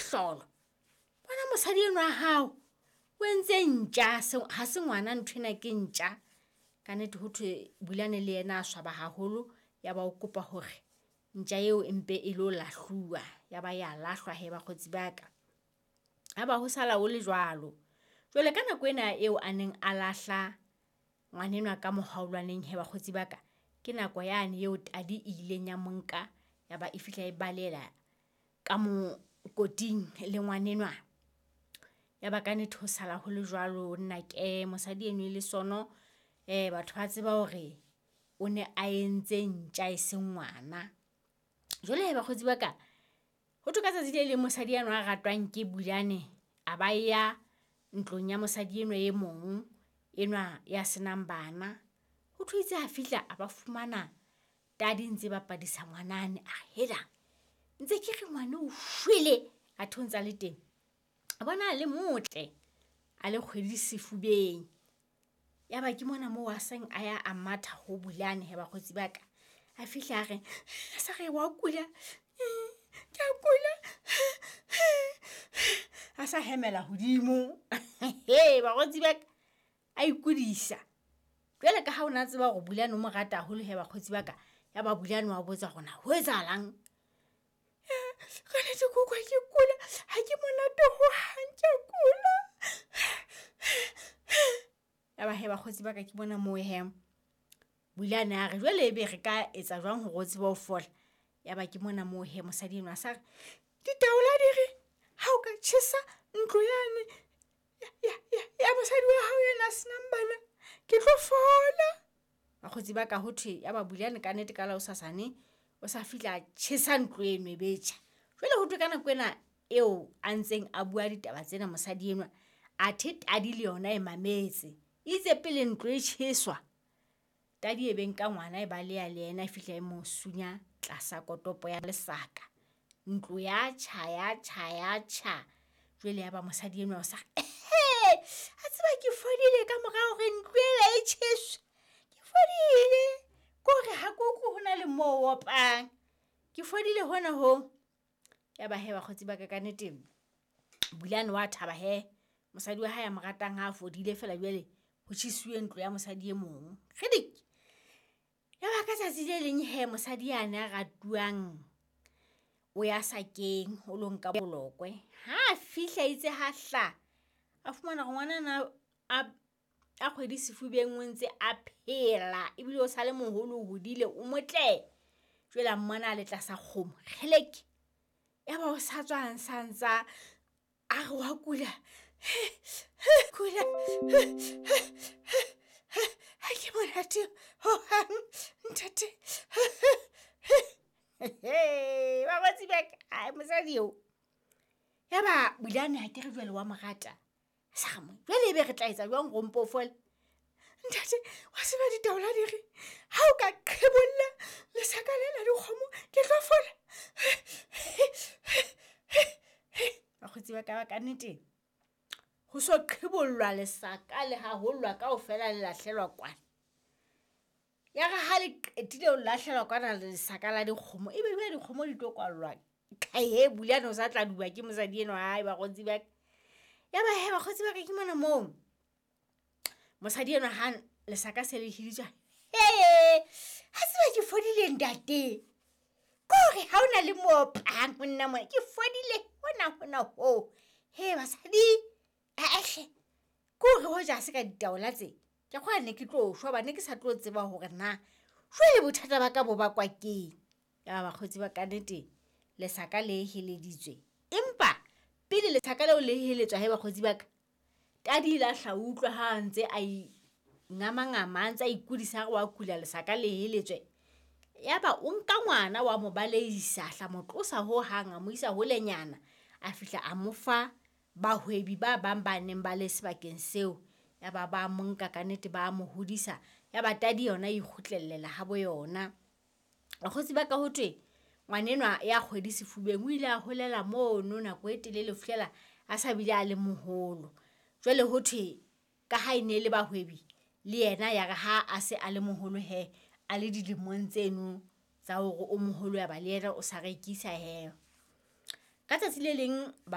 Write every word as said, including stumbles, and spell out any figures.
hlolo. Bona mosadi enwa wa hao o entse ntja se ha se ngwana nthwena ke ntja. Ka nnete ho thwe Bulane le yena a swaba haholo ya ba o kopa hore ntja eo empe e lo lahluwa ya ba ya lahlwa he bakgotsi baka. Ha ba ho sala o le jwalo. Jwale ka nako ena eo a neng a lahla ngwanenwa ka mohaulwaneng he bakgotsi baka. Ke nako yane eo tadi ileng ya monka ya ba e fihla e balela ka mo koting le ngwanenwa. Ya ba ka nnete ho sala ho le jwalo nna ke mosadi eno le sono eh batho ba tseba hore o ne a entse ntja e seng ngwana. Jwale he bakgotsi baka ho thwe ka tsatsi le le mosadi yana a ratwang ke Bulane a ba ya ntlong ya mosadi enwa e mong enwa ya senang bana. Ho thwe itse a fihla a ba fumana tadi ntse ba padisa ngwanane a hela ntse ke re ngwane o shwele a thontsa le teng. A bona le motle a le kgwedi sefubeng. Ya ba ke mona mo wa seng a ya a matha ho Bulane he bakgotsi baka. A fihla a re sa re wa kula ke a kula a sa hemela hodimo. He bakgotsi baka a ikudisa. Jwale ka ha o na tseba hore Bulane o mo rata haholo he bakgotsi baka. Ya ba Bulane wa botsa gona ho etsahalang. Ka nnete ke kwa ke kula ha ke monate ho hang ke kula. Ya ba he bakgotsi baka ke bona mo he Bulane a re jwale ebe re ka etsa jwang hore o tsebe ho fola. Ya ba ke mona mo he mosadi enwa sa re ditaola di re ha o ka tjhesa ntlo yane ya ya ya mosadi wa hao yena senang bana ke tlo fola. Bakgotsi baka ho thwe ya ba Bulane ka nnete ka la o sasane o sa fihla tjhesa ntlo eno e betjha. Jwale ho thwe ka nako ena eo a ntseng a bua ditaba tsena mosadi enwa a the tadi le yona e mametse. Itse pele ntlo e tjheswa tadi e beng ka ngwana e ba le ya le yena e fihla e mo sunya tlasa kotopo ya lesaka. Ntlo ya tjha ya tjha ya tjha. Jwale ya ba mosadi enwa o sa eh a tseba ke fodile ka mora hore ntlo e tjheswe. Ke fodile ko re ha ko ko hona le mo opang. Ke fodile hona ho. Ya ba he bakgotsi baka ka nnete Bulane wa thaba he mosadi wa hae a mo ratang ha fodile fela jwale ho tjhisuwe ntlo ya mosadi e mong. Khidik. Ya ba ka tsatsi le leng he mosadi yana a ratuwang o ya sakeng o lo nka bolokwe. Ha fihla itse ha hla a fumana ngwana na a a kgwedi sefubeng o ntse a phela ebile o sale moholo hodile o motle. Jwale mmana le tlasa kgomo khelek. Ya ba o sa tswang santsa a re wa kula kula ha ke monate ho hang ntate. He ba ba tsibeka ai mosadi yo. Ya ba Bulane ha ke re jwale wa morata sa mo jwale be re tla etsa jwang go mpo fola. Ntate wa seba ditaola di re ha o ka qhebolla le sakalela di kgomo ke tlo fola. Bakgotsi ba ka ba ka nnete ho so qhebollwa lesaka le ha hollwa kaofela le lahlelwa kwana. Ya ga ha le qetile ho lahlelwa kwana le lesaka la dikgomo ebe be dikgomo di tlo kwallwa ka he Bulane o sa tla duba ke mosadi eno hae bakgotsi ba. Ya ba he bakgotsi ba ka ke mona mo mosadi eno ha lesaka se le hiditswa. He ha se ba ke fodile ntate ko re ha ona le moopang monna mona ke fodile hona hona ho. He basadi ahle ko re ho ja se ka ditaola tse ke kgwa ne ke tlo shwa ba ne ke sa tlo tseba hore na jwale bothata ba ka bo ba kwa keng. Ya bakgotsi ba ka nnete lesaka le heleditswe empa pele lesaka leo le heletswa he bakgotsi ba ka tadi la hla utlwa ha ntse a i ngama-ngama ntse a ikudisa re wa kula lesaka le heletswe. Ya ba o nka ngwana wa mo baleisa hla mo tlosa ho hanga mo isa ho lenyana a fihla a mofa bahwebi ba bang ba neng ba le sebakeng seo. Ya ba ba monka ka nnete ba mo hodisa. Ya ba tadi yona e kgutlellela ha bo yona. Bakgotsi ba ka ho thwe ngwanenwa ya kgwedi sefubeng o ile a holela mo no nako e telele fihlela a sa bile a le moholo. Jwale ho thwe ka ha ine le bahwebi le yena ya re ha a se a le moholo he a le dilemong tseno tsa hore o moholo ya ba le yena o sa rekisa he. Ka tsatsi le leng